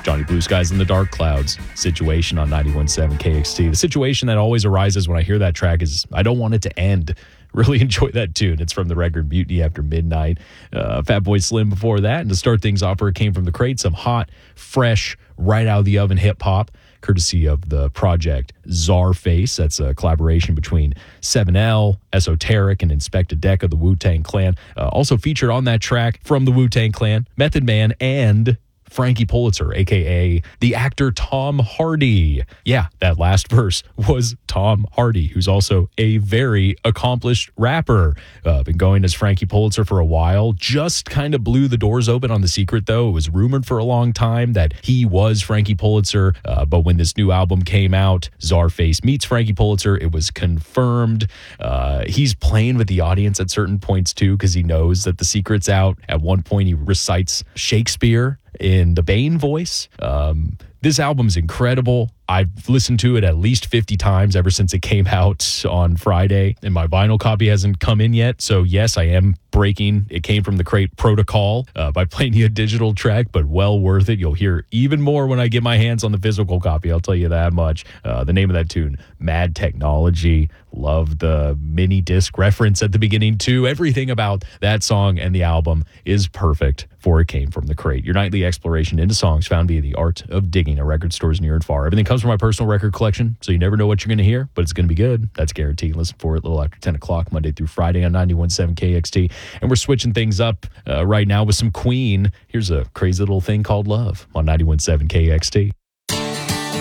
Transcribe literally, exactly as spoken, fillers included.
Johnny Blue Skies in the Dark Clouds, Situation on ninety-one point seven K X T. The situation that always arises when I hear that track is I don't want it to end. Really enjoy that tune. It's from the record Mutiny After Midnight. Uh, Fatboy Slim before that. And to start things off, where it came from the crate, some hot, fresh, right out of the oven hip-hop, courtesy of the project Czarface. That's a collaboration between seven L, Esoteric, and Inspector Deck of the Wu-Tang Clan. Uh, also featured on that track from the Wu-Tang Clan, Method Man and Frankie Pulitzer, a k a the actor Tom Hardy. Yeah, that last verse was Tom Hardy, who's also a very accomplished rapper. Uh, been going as Frankie Pulitzer for a while. Just kind of blew the doors open on The Secret, though. It was rumored for a long time that he was Frankie Pulitzer, uh, but when this new album came out, Czarface meets Frankie Pulitzer, it was confirmed. Uh, he's playing with the audience at certain points, too, because he knows that The Secret's out. At one point, he recites Shakespeare in the Bane voice. Um, this album's incredible. I've listened to it at least fifty times ever since it came out on Friday, and my vinyl copy hasn't come in yet. So yes, I am breaking It Came From the Crate protocol uh, by playing you a digital track, but well worth it. You'll hear even more when I get my hands on the physical copy. I'll tell you that much. Uh, the name of that tune, Mad Technology. Love the mini disc reference at the beginning too. Everything about that song and the album is perfect for It Came From the Crate. Your nightly exploration into songs found via the art of digging at record stores near and far. Everything comes from my personal record collection, so you never know what you're going to hear, but it's going to be good. That's guaranteed. Listen for it a little after ten o'clock, Monday through Friday on ninety-one point seven K X T. And we're switching things up uh, right now with some Queen. Here's a crazy little thing called Love on ninety-one point seven K X T.